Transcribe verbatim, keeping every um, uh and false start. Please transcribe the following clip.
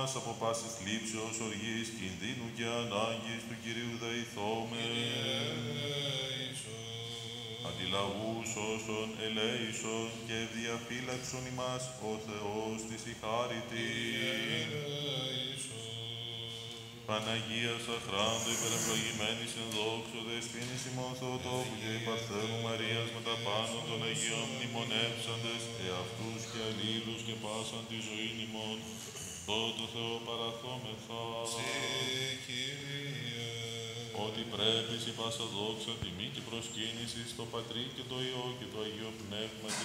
ημάς από πάσης θλίψεως, οργής, κινδύνου και ανάγκης του Κυρίου δεηθώμε. Αντιλαγούς όσων ελέησον και διαφύλαξον ημάς ο Θεός της η χάρητη. Παναγία Σαχράντο, υπερευλογημένης εν δόξο, δεσποίνης ημών Θεοτόκου και η Παρθένου Μαρίας με τα πάνω των Αγίων μνημονεύσαντες, εαυτούς και αλλήλους και πάσαν τη ζωήν ημών, το το Θεό παραθόμεθα. Ότι πρέπει σε πάσα δόξα, τιμή και προσκύνηση στο Πατρί και το Υιό και το Αγίο Πνεύμα και